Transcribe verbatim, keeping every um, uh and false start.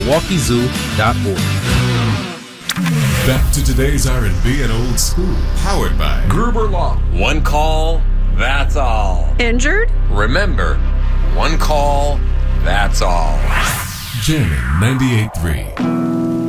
milwaukee zoo dot org. Back to today's R and B and old school, powered by Gruber Law. One call, that's all. Injured? Remember, one call, that's all. Jamming ninety-eight point three.